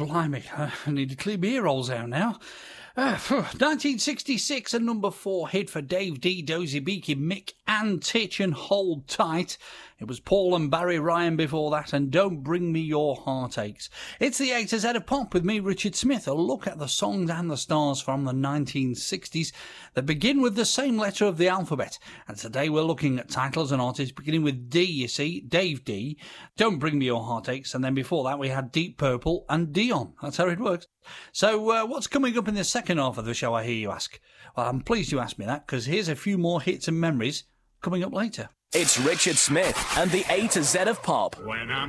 blimey, I need to clear my ear holes out now. 1966, a number 4 hit for Dave D, Dozy Beaky, Mick and Titch and Hold Tight. It was Paul and Barry Ryan before that, and Don't Bring Me Your Heartaches. It's the A to Z of Pop with me, Richard Smith. A look at the songs and the stars from the 1960s that begin with the same letter of the alphabet. And today we're looking at titles and artists beginning with D, you see, Dave D, Don't Bring Me Your Heartaches, and then before that we had Deep Purple and Dion. That's how it works. So what's coming up in the second half of the show, I hear you ask? Well, I'm pleased you asked me that, because here's a few more hits and memories coming up later. It's Richard Smith and the A to Z of Pop. When I'm